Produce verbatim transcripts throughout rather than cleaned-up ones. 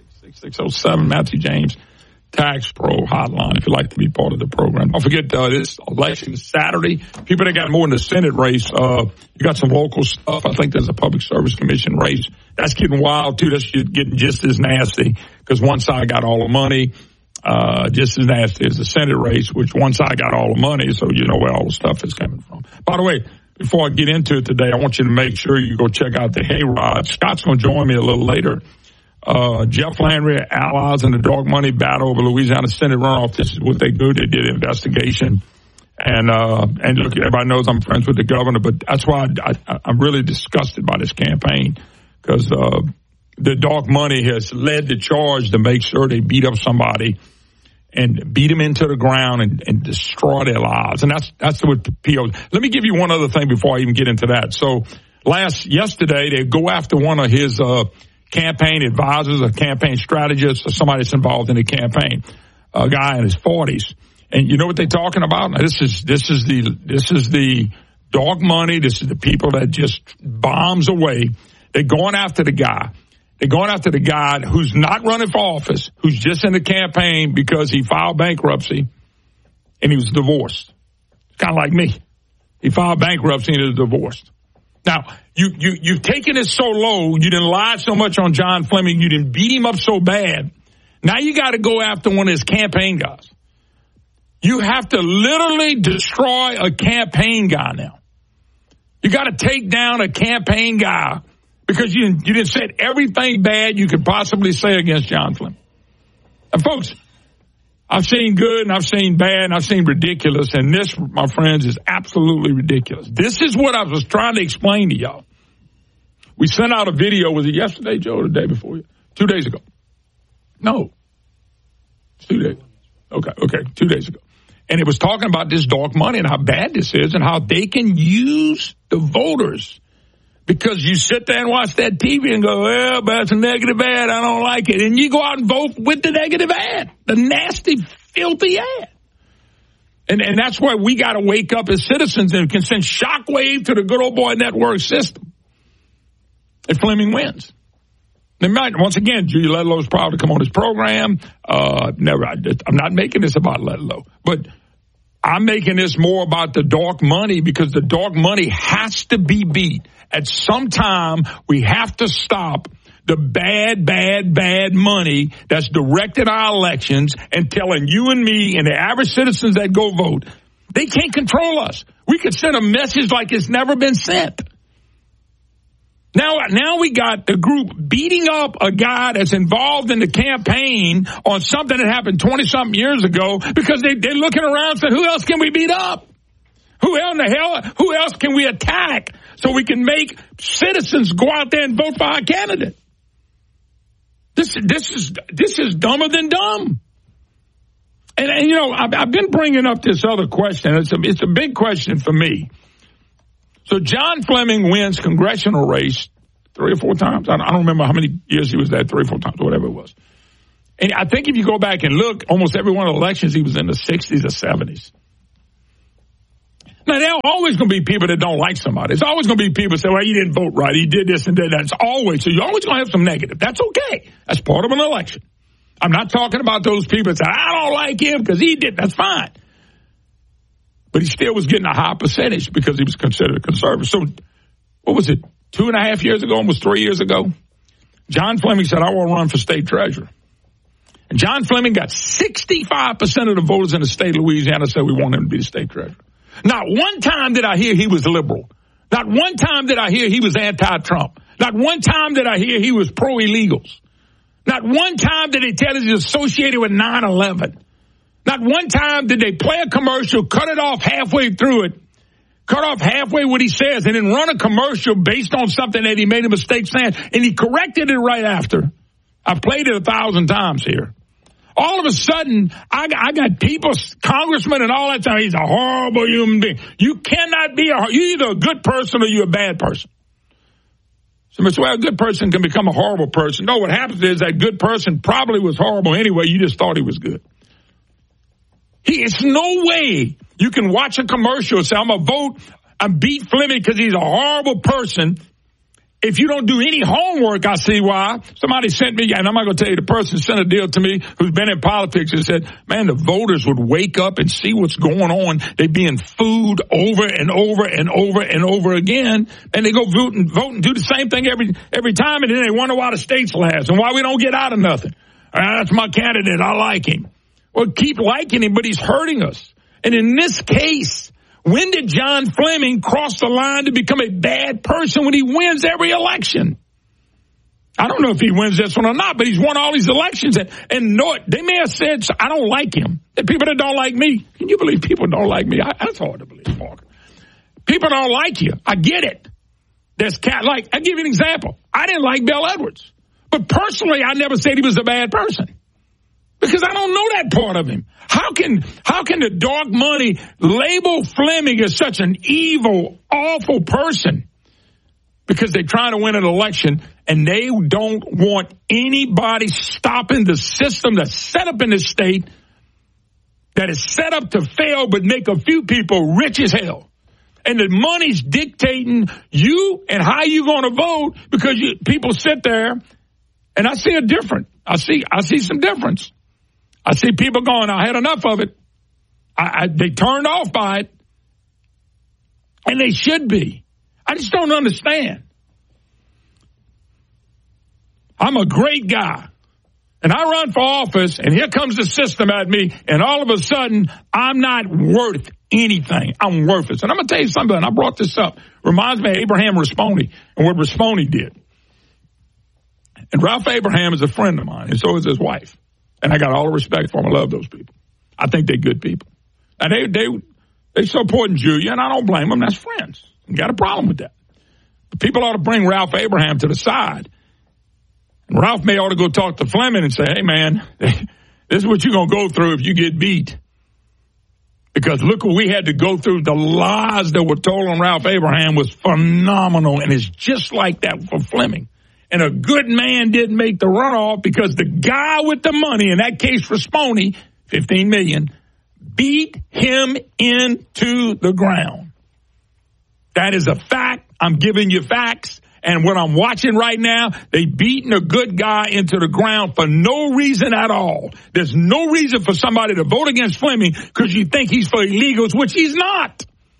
six six oh seven, Matthew James, Tax Pro Hotline, if you'd like to be part of the program. Don't forget, uh, this election is Saturday. People that got more in the Senate race, uh, you got some local stuff. I think there's a Public Service Commission race. That's getting wild, too. That's getting just as nasty because one side got all the money. Uh, just as nasty as the Senate race, which one side got all the money, so you know where all the stuff is coming from. By the way, before I get into it today, I want you to make sure you go check out the Hayrod. Scott's going to join me a little later. Uh, Jeff Landry, allies in the dark money battle over Louisiana Senate runoff. This is what they do. They did an investigation. And, uh, and look, everybody knows I'm friends with the governor, but that's why I, I, I'm really disgusted by this campaign because, uh, the dark money has led the charge to make sure they beat up somebody and beat them into the ground and, and destroy their lives. And that's, that's what the P O. Let me give you one other thing before I even get into that. So last, yesterday, they go after one of his, uh, campaign advisors, a campaign strategist, or somebody that's involved in the campaign, a guy in his forties. And you know what they're talking about? Now, this is, this is the, this is the dark money. This is the people that just bombs away. They're going after the guy. They're going after the guy who's not running for office, who's just in the campaign because he filed bankruptcy and he was divorced. Kind of like me. He filed bankruptcy and he was divorced. Now, you, you, you've taken it so low, you didn't lie so much on John Fleming, you didn't beat him up so bad. Now you got to go after one of his campaign guys. You have to literally destroy a campaign guy now. You got to take down a campaign guy because you didn't, you didn't say everything bad you could possibly say against John Fleming. And folks, I've seen good and I've seen bad and I've seen ridiculous, and this, my friends, is absolutely ridiculous. This is what I was trying to explain to y'all. We sent out a video, was it yesterday, Joe, or the day before? Two days ago. No. Two days. Okay, okay, two days ago. And it was talking about this dark money and how bad this is and how they can use the voters. Because you sit there and watch that T V and go, well, but it's a negative ad. I don't like it. And you go out and vote with the negative ad, the nasty, filthy ad. And, and that's why we got to wake up as citizens and can send shockwave to the good old boy network system. If Fleming wins. They might, once again, Julie Ledlow's proud to come on his program. Uh, never, I, I'm not making this about Ledlow, but I'm making this more about the dark money because the dark money has to be beat. At some time, we have to stop the bad, bad, bad money that's directed our elections and telling you and me and the average citizens that go vote, they can't control us. We could send a message like it's never been sent. Now, now we got the group beating up a guy that's involved in the campaign on something that happened twenty-something years ago because they, they're looking around and saying, who else can we beat up? Who else in the hell, who else can we attack so we can make citizens go out there and vote for our candidate? This, this is, this is dumber than dumb. And, and you know, I've, I've been bringing up this other question. It's a, it's a big question for me. So John Fleming wins congressional race three or four times. I don't, I don't remember how many years he was there, three or four times, whatever it was. And I think if you go back and look, almost every one of the elections, he was in the sixties or seventies. Now, there are always going to be people that don't like somebody. It's always going to be people that say, well, he didn't vote right. He did this and did that. It's always, so you're always going to have some negative. That's okay. That's part of an election. I'm not talking about those people that say, I don't like him because he did. That's fine. But he still was getting a high percentage because he was considered a conservative. So what was it, two and a half years ago, almost three years ago? John Fleming said, I want to run for state treasurer. And John Fleming got sixty-five percent of the voters in the state of Louisiana said we want him to be the state treasurer. Not one time did I hear he was liberal. Not one time did I hear he was anti-Trump. Not one time did I hear he was pro-illegals. Not one time did they tell us he was associated with nine eleven. Not one time did they play a commercial, cut it off halfway through it, cut off halfway what he says, and then run a commercial based on something that he made a mistake saying, and he corrected it right after. I've played it a thousand times here. All of a sudden, I got, I got people, congressmen and all that time, he's a horrible human being. You cannot be a, you're either a good person or you're a bad person. So, Mister Well, a good person can become a horrible person. No, what happens is that good person probably was horrible anyway. You just thought he was good. He, it's no way you can watch a commercial and say, I'm going to vote, I'm beat Fleming because he's a horrible person. If you don't do any homework, I see why. Somebody sent me, and I'm not going to tell you, the person sent a deal to me who's been in politics and said, man, the voters would wake up and see what's going on. They're being fooled over and over and over and over again. And they go vote and vote and do the same thing every, every time. And then they wonder why the state's last and why we don't get out of nothing. Ah, that's my candidate. I like him. Well, keep liking him, but he's hurting us. And in this case, when did John Fleming cross the line to become a bad person when he wins every election? I don't know if he wins this one or not, but he's won all these elections. And, and no, they may have said, I don't like him. The people that don't like me. Can you believe people don't like me? I, that's hard to believe, Mark. People don't like you. I get it. There's cat like, I'll give you an example. I didn't like Bill Edwards. But personally, I never said he was a bad person. Because I don't know that part of him. How can how can the dark money label Fleming as such an evil, awful person? Because they're trying to win an election and they don't want anybody stopping the system that's set up in the state that is set up to fail but make a few people rich as hell. And the money's dictating you and how you're going to vote because you, people sit there and I see a difference. I see I see some difference. I see people going, I had enough of it. I, I, they turned off by it. And they should be. I just don't understand. I'm a great guy. And I run for office, and here comes the system at me, and all of a sudden, I'm not worth anything. I'm worthless. And I'm going to tell you something, and I brought this up. Reminds me of Abraham Risponi and what Risponi did. And Ralph Abraham is a friend of mine, and so is his wife. And I got all the respect for them. I love those people. I think they're good people. And they they they supporting Julia, and I don't blame them. That's friends. I got a problem with that. But people ought to bring Ralph Abraham to the side. And Ralph may ought to go talk to Fleming and say, hey, man, this is what you're going to go through if you get beat. Because look what we had to go through. The lies that were told on Ralph Abraham was phenomenal, and it's just like that for Fleming. And a good man didn't make the runoff because the guy with the money, in that case Risponi, fifteen million dollars, beat him into the ground. That is a fact. I'm giving you facts. And what I'm watching right now, they beating a good guy into the ground for no reason at all. There's no reason for somebody to vote against Fleming because you think he's for illegals, which he's not.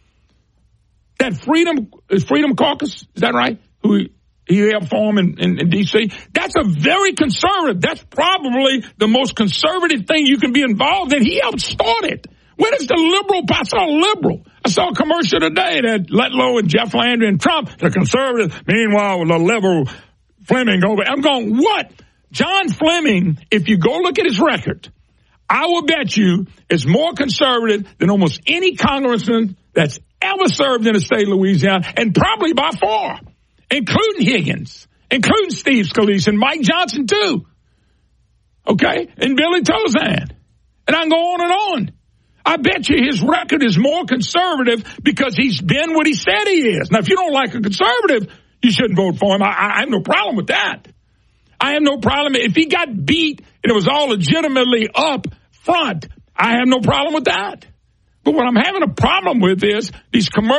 That Freedom, is Freedom Caucus, is that right? Who he helped form in, in, in D C That's a very conservative. That's probably the most conservative thing you can be involved in. He helped start it. When is the liberal? I saw a liberal. I saw a commercial today that Letlow and Jeff Landry and Trump, the conservative. Meanwhile, the liberal Fleming over. I'm going, what? John Fleming, if you go look at his record, I will bet you is more conservative than almost any congressman that's ever served in the state of Louisiana, and probably by far. Including Higgins, including Steve Scalise and Mike Johnson, too. Okay? And Billy Tozan. And I can go on and on. I bet you his record is more conservative because he's been what he said he is. Now, if you don't like a conservative, you shouldn't vote for him. I, I have no problem with that. I have no problem. If he got beat and it was all legitimately up front, I have no problem with that. But what I'm having a problem with is these commercials.